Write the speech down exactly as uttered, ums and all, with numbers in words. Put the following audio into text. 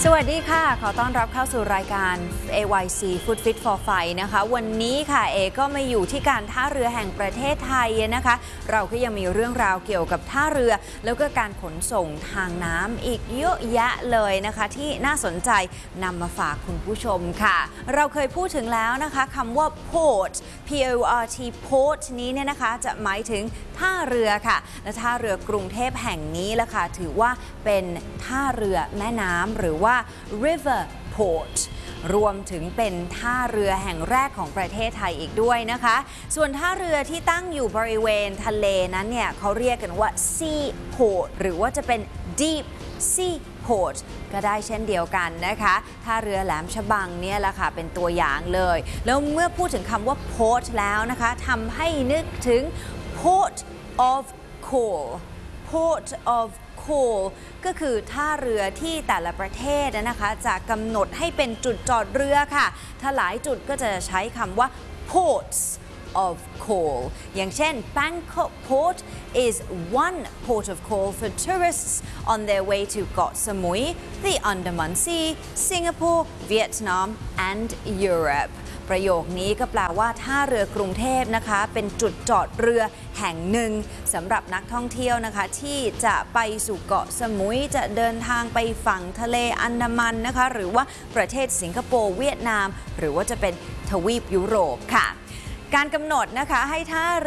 สวัสดีค่ะขอต้อนรับเข้าสู่รายการ เอ วาย ซี Food Fit for Fight นะคะวันนี้ค่ะเอก็มาอยู่ที่การท่าเรือแห่งประเทศไทยนะคะเราก็ยังมีเรื่องราวเกี่ยวกับท่าเรือแล้วก็การขนส่งทางน้ำอีกเยอะแยะเลยนะคะที่น่าสนใจนำมาฝากคุณผู้ชมค่ะเราเคยพูดถึงแล้วนะคะคำว่า port P O R T port นี้เนี่ยนะคะจะหมายถึงท่าเรือค่ะและท่าเรือกรุงเทพแห่งนี้ละค่ะถือว่าเป็นท่าเรือแม่น้ำหรือว่า river port รวมถึงเป็นท่าเรือแห่งแรกของประเทศไทยอีกด้วยนะคะส่วนท่าเรือที่ตั้งอยู่บริเวณทะเลนั้นเนี่ยเขาเรียกกันว่า sea port หรือว่าจะเป็น deep sea port ก็ได้เช่นเดียวกันนะคะท่าเรือแหลมฉบังเนี่ยแหละค่ะเป็นตัวอย่างเลยแล้วเมื่อพูดถึงคำว่า port แล้วนะคะทำให้นึกถึง port of call port of call ก็คือท่าเรือที่แต่ละประเทศนะคะจะกำหนดให้เป็นจุดจอดเรือค่ะถ้าหลายจุดก็จะใช้คำว่า ports of call อย่างเช่น Bangkok Port is one port of call for tourists on their way to เกาะสมุย the Andaman Sea Singapore Vietnam and Europeประโยคนี้ก็แปลว่าท่าเรือกรุงเทพนะคะเป็นจุดจอดเรือแห่งหนึ่งสำหรับนักท่องเที่ยวนะคะที่จะไปสู่เกาะสมุยจะเดินทางไปฝั่งทะเลอันดามันนะคะหรือว่าประเทศสิงคโปร์เวียดนามหรือว่าจะเป็นทวีปยุโรปค่ะการกำหนดนะคะให้ท่า